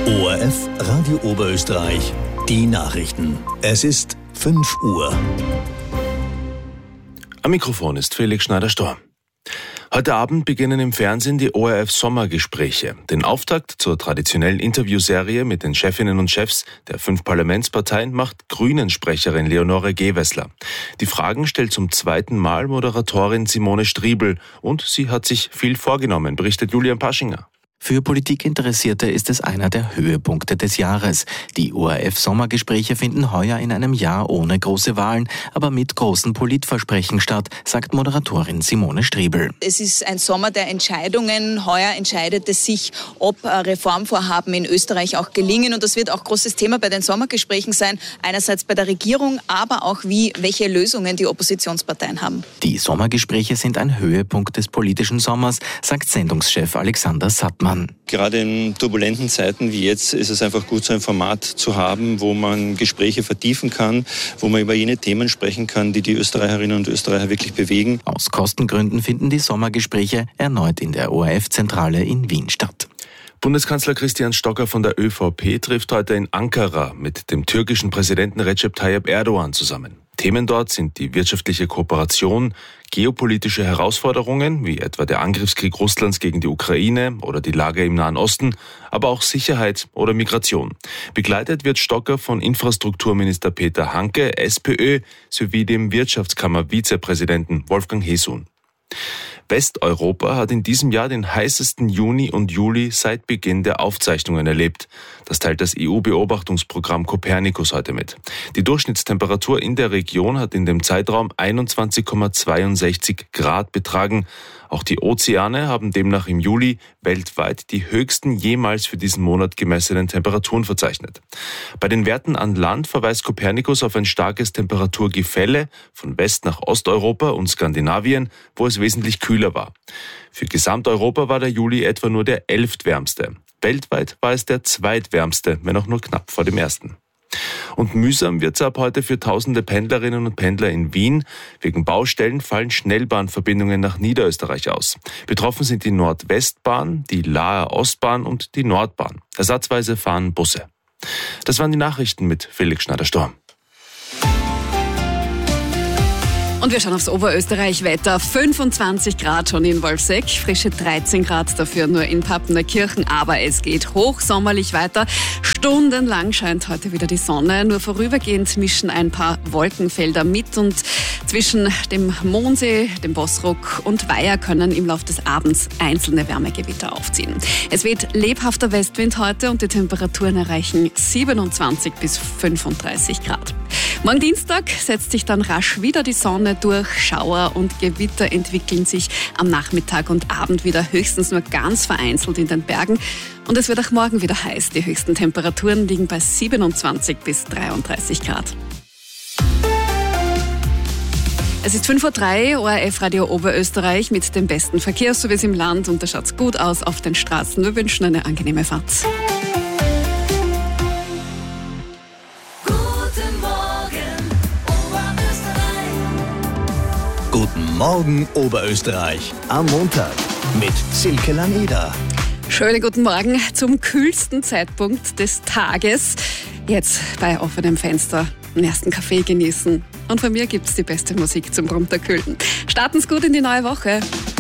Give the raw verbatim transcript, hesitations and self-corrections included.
O R F Radio Oberösterreich, die Nachrichten. Es ist fünf Uhr. Am Mikrofon ist Felix Schneider-Storm. Heute Abend beginnen im Fernsehen die O R F-Sommergespräche. Den Auftakt zur traditionellen Interviewserie mit den Chefinnen und Chefs der fünf Parlamentsparteien macht Grünen-Sprecherin Leonore Gewessler. Die Fragen stellt zum zweiten Mal Moderatorin Simone Striebel und sie hat sich viel vorgenommen, berichtet Julian Paschinger. Für Politikinteressierte ist es einer der Höhepunkte des Jahres. Die O R F-Sommergespräche finden heuer in einem Jahr ohne große Wahlen, aber mit großen Politversprechen statt, sagt Moderatorin Simone Striebel. Es ist ein Sommer der Entscheidungen. Heuer entscheidet es sich, ob Reformvorhaben in Österreich auch gelingen. Und das wird auch großes Thema bei den Sommergesprächen sein. Einerseits bei der Regierung, aber auch wie, welche Lösungen die Oppositionsparteien haben. Die Sommergespräche sind ein Höhepunkt des politischen Sommers, sagt Sendungschef Alexander Sattmann. Gerade in turbulenten Zeiten wie jetzt ist es einfach gut, so ein Format zu haben, wo man Gespräche vertiefen kann, wo man über jene Themen sprechen kann, die die Österreicherinnen und Österreicher wirklich bewegen. Aus Kostengründen finden die Sommergespräche erneut in der O R F-Zentrale in Wien statt. Bundeskanzler Christian Stocker von der ÖVP trifft heute in Ankara mit dem türkischen Präsidenten Recep Tayyip Erdogan zusammen. Themen dort sind die wirtschaftliche Kooperation, geopolitische Herausforderungen, wie etwa der Angriffskrieg Russlands gegen die Ukraine oder die Lage im Nahen Osten, aber auch Sicherheit oder Migration. Begleitet wird Stocker von Infrastrukturminister Peter Hanke, SPÖ, sowie dem Wirtschaftskammer-Vizepräsidenten Wolfgang Hesun. Westeuropa hat in diesem Jahr den heißesten Juni und Juli seit Beginn der Aufzeichnungen erlebt. Das teilt das E U-Beobachtungsprogramm Copernicus heute mit. Die Durchschnittstemperatur in der Region hat in dem Zeitraum einundzwanzig Komma zweiundsechzig Grad betragen. Auch die Ozeane haben demnach im Juli weltweit die höchsten jemals für diesen Monat gemessenen Temperaturen verzeichnet. Bei den Werten an Land verweist Copernicus auf ein starkes Temperaturgefälle von West- nach Osteuropa und Skandinavien, wo es wesentlich kühler war. Für Gesamteuropa war der Juli etwa nur der elftwärmste. Weltweit war es der zweitwärmste, wenn auch nur knapp vor dem ersten. Und mühsam wird es ab heute für tausende Pendlerinnen und Pendler in Wien. Wegen Baustellen fallen Schnellbahnverbindungen nach Niederösterreich aus. Betroffen sind die Nordwestbahn, die Laaer Ostbahn und die Nordbahn. Ersatzweise fahren Busse. Das waren die Nachrichten mit Felix Schneider-Storm. Und wir schauen aufs Oberösterreich-Wetter. fünfundzwanzig Grad schon in Wolfseck, frische dreizehn Grad dafür nur in Pappnerkirchen. Aber es geht hochsommerlich weiter. Stundenlang scheint heute wieder die Sonne. Nur vorübergehend mischen ein paar Wolkenfelder mit. Und zwischen dem Mondsee, dem Bossruck und Weiher können im Laufe des Abends einzelne Wärmegewitter aufziehen. Es weht lebhafter Westwind heute und die Temperaturen erreichen siebenundzwanzig bis fünfunddreißig Grad. Morgen Dienstag setzt sich dann rasch wieder die Sonne durch. Schauer und Gewitter entwickeln sich am Nachmittag und Abend wieder, höchstens nur ganz vereinzelt in den Bergen. Und es wird auch morgen wieder heiß. Die höchsten Temperaturen liegen bei siebenundzwanzig bis dreiunddreißig Grad. Es ist fünf Uhr drei, O R F Radio Oberösterreich mit dem besten Verkehrsservice im Land. Und da schaut's gut aus auf den Straßen. Wir wünschen eine angenehme Fahrt. Guten Morgen Oberösterreich am Montag mit Silke Laneda. Schönen guten Morgen zum kühlsten Zeitpunkt des Tages. Jetzt bei offenem Fenster einen ersten Kaffee genießen. Und von mir gibt's die beste Musik zum Runterkühlen. Starten's gut in die neue Woche.